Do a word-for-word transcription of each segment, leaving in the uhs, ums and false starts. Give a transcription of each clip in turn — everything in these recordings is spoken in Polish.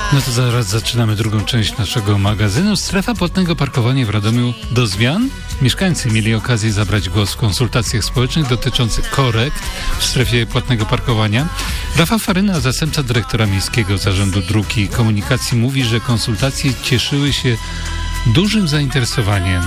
No to zaraz zaczynamy drugą część naszego magazynu. Strefa płatnego parkowania w Radomiu do zmian. Mieszkańcy mieli okazję zabrać głos w konsultacjach społecznych dotyczących korekt w strefie płatnego parkowania. Rafał Faryna, zastępca dyrektora Miejskiego Zarządu Dróg i Komunikacji, mówi, że konsultacje cieszyły się dużym zainteresowaniem.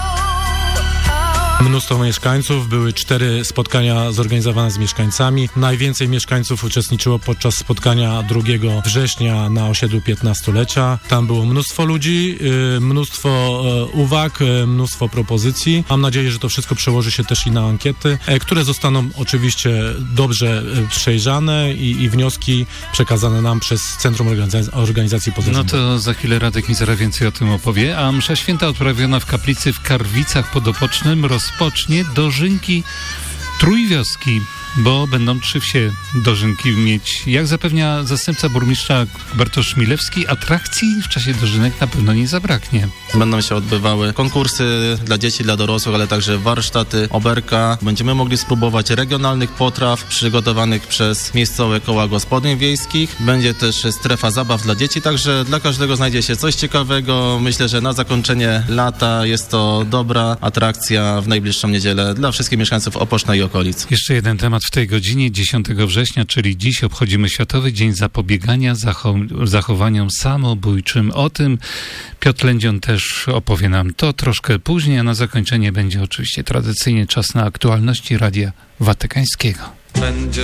Mnóstwo mieszkańców, były cztery spotkania zorganizowane z mieszkańcami. Najwięcej mieszkańców uczestniczyło podczas spotkania drugiego września na osiedlu piętnastolecia. Tam było mnóstwo ludzi, mnóstwo uwag, mnóstwo propozycji. Mam nadzieję, że to wszystko przełoży się też i na ankiety, które zostaną oczywiście dobrze przejrzane i, i wnioski przekazane nam przez Centrum Organizacji, Organizacji Pozarządowych. No to za chwilę Radek Mizera więcej o tym opowie. A msza święta odprawiona w kaplicy w Karwicach pod Opocznem rozpocznie dożynki Trójwioski, bo będą trzy wsie dożynki mieć. Jak zapewnia zastępca burmistrza Bartosz Milewski, atrakcji w czasie dożynek na pewno nie zabraknie. Będą się odbywały konkursy dla dzieci, dla dorosłych, ale także warsztaty, oberka. Będziemy mogli spróbować regionalnych potraw przygotowanych przez miejscowe koła gospodyń wiejskich. Będzie też strefa zabaw dla dzieci, także dla każdego znajdzie się coś ciekawego. Myślę, że na zakończenie lata jest to dobra atrakcja w najbliższą niedzielę dla wszystkich mieszkańców Opoczna i okolic. Jeszcze jeden temat w tej godzinie. dziesiątego września, czyli dziś, obchodzimy Światowy Dzień Zapobiegania zachow- zachowaniom samobójczym. O tym Piotr Lędzion też opowie nam to troszkę później, a na zakończenie będzie oczywiście tradycyjnie czas na aktualności Radia Watykańskiego. Będzie